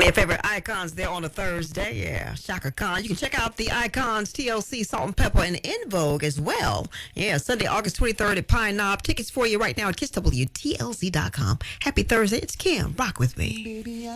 Your favorite icons there on a Thursday. Yeah, Shaka Khan. You can check out the icons, TLC, Salt and Pepper, and In Vogue as well. Yeah, Sunday, August 23rd at Pine Knob. Tickets for you right now at KissWTLC.com. Happy Thursday. It's Kim. Rock with me.